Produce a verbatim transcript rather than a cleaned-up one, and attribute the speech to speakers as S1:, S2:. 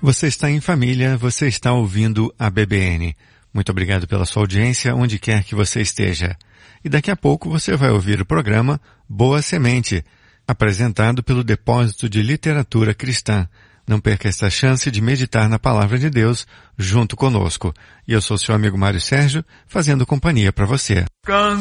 S1: Você está em família, você está ouvindo a B B N. Muito obrigado pela sua audiência, onde quer que você esteja. E daqui a pouco você vai ouvir o programa Boa Semente, apresentado pelo Depósito de Literatura Cristã. Não perca esta chance de meditar na Palavra de Deus junto conosco. E eu sou seu amigo Mário Sérgio, fazendo companhia para você.